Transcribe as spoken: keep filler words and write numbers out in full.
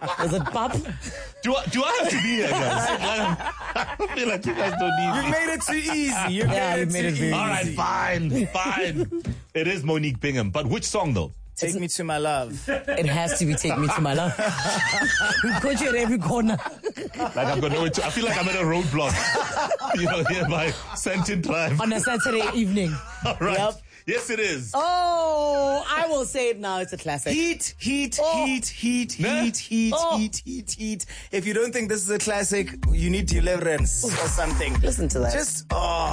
Was it pop? Do I, do I have to be here, guys? I feel like you guys don't need You me. made it too easy. You Yeah, made you it made too it very easy. All right, fine, fine. It is Monique Bingham, but which song though? Take me to my love. It has to be Take Me to My Love. We put you at every corner. Like I've got nowhere to. I feel like I'm at a roadblock. You know, here by Sentin Drive. On a Saturday evening. All right. Yep. Yes, it is. Oh, I will say it now. It's a classic. Heat, heat, Oh. heat, heat, Nah. heat, heat, Oh. heat, heat, heat. If you don't think this is a classic, you need deliverance or something. Listen to that. Just, oh.